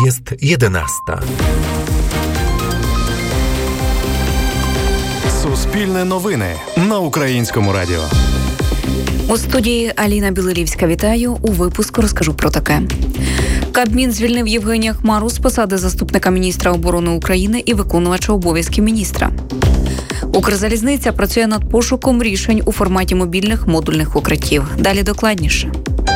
Jest 11. Суспільне новини на Українському радіо. У студії Аліна Білилівська. Вітаю. У випуску розкажу про таке. Кабмін звільнив Євгенія Хмару з посади заступника міністра оборони України і виконувача обов'язків міністра. Укрзалізниця працює над пошуком рішень у форматі мобільних модульних укриттів. Далі докладніше.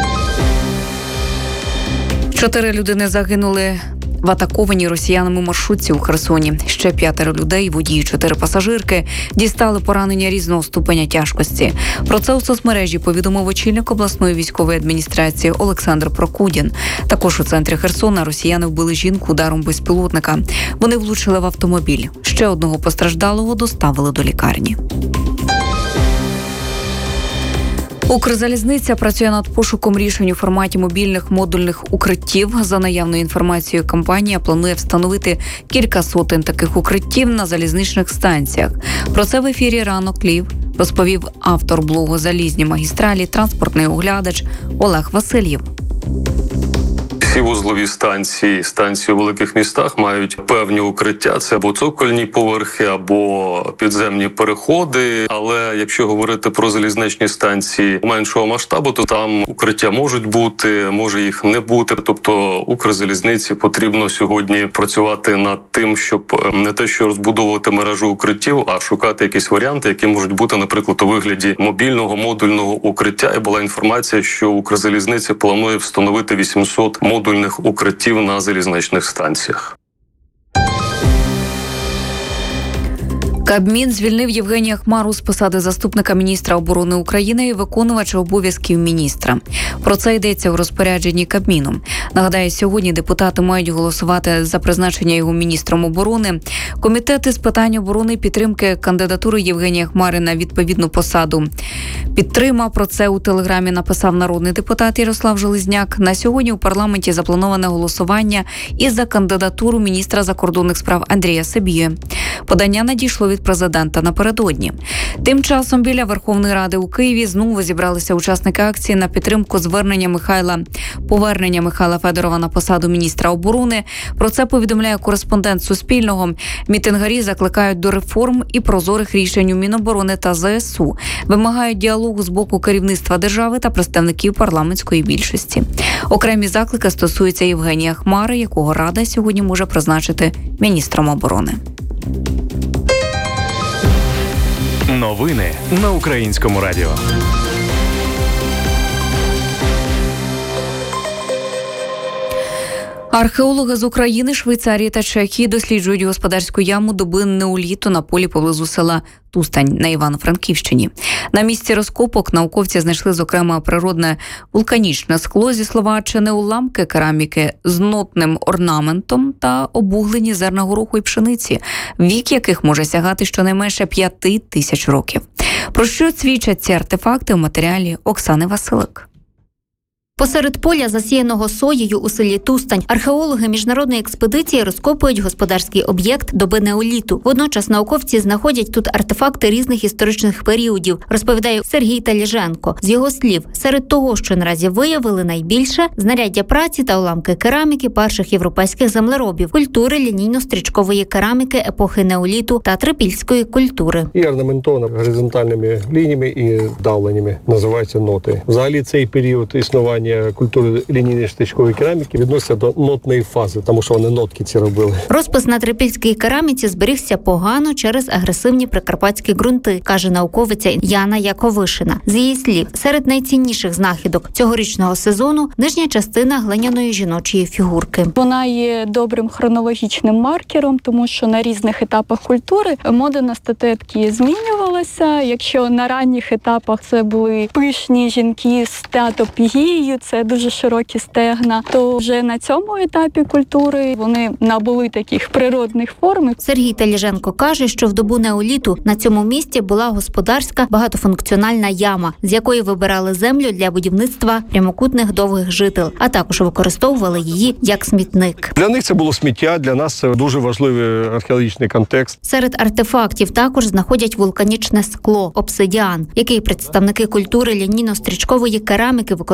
4 людини загинули в атакованій росіянами маршрутці у Херсоні. Ще 5 людей, водії, 4 пасажирки, дістали поранення різного ступеня тяжкості. Про це у соцмережі повідомив очільник обласної військової адміністрації Олександр Прокудін. Також у центрі Херсона росіяни вбили жінку ударом безпілотника. Вони влучили в автомобіль. Ще одного постраждалого доставили до лікарні. Укрзалізниця працює над пошуком рішень у форматі мобільних модульних укриттів. За наявною інформацією, компанія планує встановити кілька сотень таких укриттів на залізничних станціях. Про це в ефірі «Ранок Львів» розповів автор блогу «Залізні магістралі», транспортний оглядач Олег Васильєв. Всі вузлові станції у великих містах мають певні укриття. Це або цокольні поверхи, або підземні переходи. Але якщо говорити про залізничні станції меншого масштабу, то там укриття можуть бути, може їх не бути. Тобто Укрзалізниці потрібно сьогодні працювати над тим, щоб не те, що розбудовувати мережу укриттів, а шукати якісь варіанти, які можуть бути, наприклад, у вигляді мобільного модульного укриття. І була інформація, що Укрзалізниця планує встановити 800 модульних укриттів на залізничних станціях. Кабмін звільнив Євгенія Хмару з посади заступника міністра оборони України і виконувача обов'язків міністра. Про це йдеться у розпорядженні Кабміну. Нагадаю, сьогодні депутати мають голосувати за призначення його міністром оборони. Комітет із питань оборони і підтримки кандидатури Євгенія Хмари на відповідну посаду підтримав. Про це у телеграмі написав народний депутат Ярослав Железняк. На сьогодні у парламенті заплановане голосування і за кандидатуру міністра закордонних справ Андрія Сибіги. Подання надійшло від президента напередодні. Тим часом біля Верховної Ради у Києві знову зібралися учасники акції на підтримку повернення Михайла Федорова на посаду міністра оборони. Про це повідомляє кореспондент Суспільного. Мітингарі закликають до реформ і прозорих рішень у Міноборони та ЗСУ. Вимагають діалогу з боку керівництва держави та представників парламентської більшості. Окремі заклики стосуються Євгенія Хмари, якого Рада сьогодні може призначити міністром оборони. Новини на Українському радіо. Археологи з України, Швейцарії та Чехії досліджують господарську яму доби неоліту на полі поблизу села Тустань на Івано-Франківщині. На місці розкопок науковці знайшли, зокрема, природне вулканічне скло зі Словаччини, уламки кераміки з нотним орнаментом та обуглені зерна гороху і пшениці, вік яких може сягати щонайменше 5000 років. Про що свідчать ці артефакти у матеріалі Оксани Василик? Посеред поля, засіяного соєю у селі Тустань, археологи міжнародної експедиції розкопують господарський об'єкт доби неоліту. Водночас науковці знаходять тут артефакти різних історичних періодів, розповідає Сергій Таліженко. З його слів, серед того, що наразі виявили найбільше – знаряддя праці та уламки кераміки перших європейських землеробів, культури лінійно-стрічкової кераміки епохи неоліту та трипільської культури. І орнаментована горизонтальними лініями і давленнями, називаються ноти. Взагалі цей період існування культури лінійної штичкової кераміки відноситься до нотної фази, тому що вони нотки ці робили. Розпис на трипільській кераміці зберігся погано через агресивні прикарпатські ґрунти, каже науковиця Яна Яковишина. З її слів, серед найцінніших знахідок цьогорічного сезону нижня частина глиняної жіночої фігурки. Вона є добрим хронологічним маркером, тому що на різних етапах культури мода на статуетки змінювалася. Якщо на ранніх етапах це були пишні жінки з театопігією, це дуже широкі стегна, то вже на цьому етапі культури вони набули таких природних форм. Сергій Таліженко каже, що в добу неоліту на цьому місці була господарська багатофункціональна яма, з якої вибирали землю для будівництва прямокутних довгих жител, а також використовували її як смітник. Для них це було сміття, для нас це дуже важливий археологічний контекст. Серед артефактів також знаходять вулканічне скло – обсидіан, який представники культури лінійно-стрічкової кераміки використовували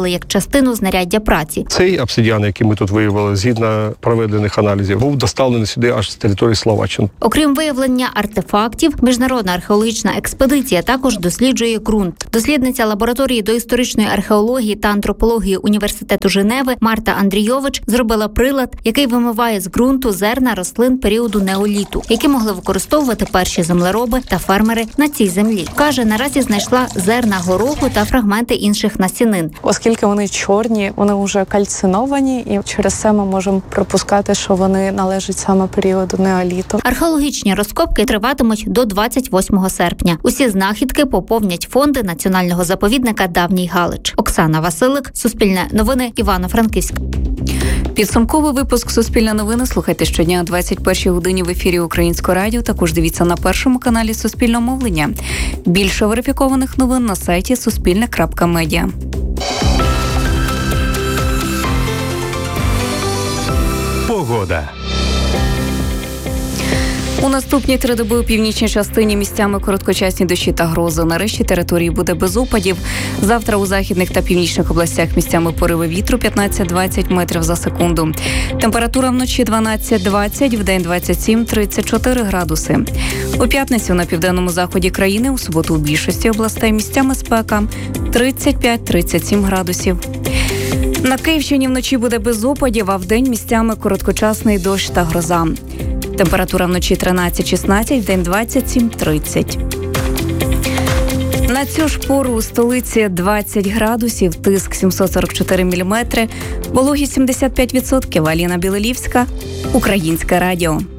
використовували як частину знаряддя праці. Цей обсидіан, який ми тут виявили, згідно проведених аналізів, був доставлений сюди аж з території Словаччини. Окрім виявлення артефактів, міжнародна археологічна експедиція також досліджує ґрунт. Дослідниця лабораторії доісторичної археології та антропології Університету Женеви Марта Андрійович зробила прилад, який вимиває з ґрунту зерна рослин періоду неоліту, які могли використовувати перші землероби та фермери на цій землі. Каже, наразі знайшла зерна гороху та фрагменти інших насінин. Оскільки вони чорні, вони вже кальциновані, і через це ми можемо припускати, що вони належать саме періоду неоліту. Археологічні розкопки триватимуть до 28 серпня. Усі знахідки поповнять фонди Національного заповідника Давній Галич. Оксана Василик, Суспільне новини, Івано-Франківськ. Підсумковий випуск «Суспільне новини» слухайте щодня о 21-й годині в ефірі Українського радіо. Також дивіться на першому каналі Суспільного мовлення. Більше верифікованих новин на сайті suspilne.media. Погода. У наступні 3 доби у північній частині місцями короткочасні дощі та грози. На решті території буде без опадів. Завтра у західних та північних областях місцями пориви вітру 15-20 метрів за секунду. Температура вночі 12-20, вдень 27-34 градуси. У п'ятницю на південному заході країни, у суботу у більшості областей місцями спека 35-37 градусів. На Київщині вночі буде без опадів, а вдень місцями короткочасний дощ та гроза. Температура вночі 13-16, вдень 27-30. На цю ж пору у столиці 20 градусів, тиск 744 міліметри, вологість 75%. Аліна Білелівська, Українське радіо.